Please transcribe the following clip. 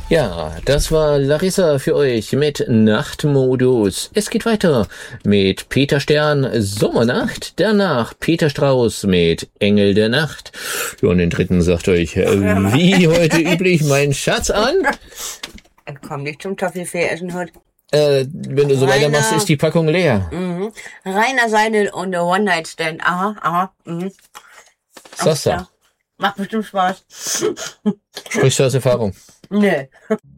Ja, das war Larissa für euch mit Nachtmodus. Es geht weiter mit Peter Stern, Sommernacht, danach Peter Strauß mit Engel der Nacht. Ja, und den dritten sagt euch, wie heute üblich, mein Schatz an. Komm nicht zum Toffifee essen heute. Wenn du so weitermachst, ist die Packung leer. Mhm. Rainer Seidel und der One-Night-Stand. Aha. Mhm. Sasa. Macht bestimmt Spaß. Sprichst du aus Erfahrung? Nö.